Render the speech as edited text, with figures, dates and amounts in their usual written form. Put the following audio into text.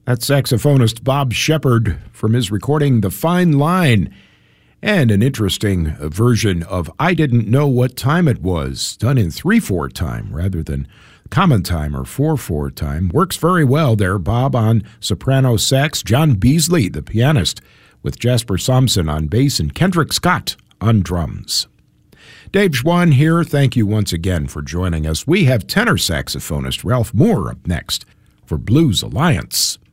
That's saxophonist Bob Shepard from his recording The Fine Line, and an interesting version of I Didn't Know What Time It Was, done in 3/4 time rather than common time or 4/4 time. Works very well there. Bob on soprano sax, John Beasley, the pianist, with Jasper Sampson on bass, and Kendrick Scott on drums. Dave Schwann here. Thank you once again for joining us. We have tenor saxophonist Ralph Moore up next for Blues Alliance.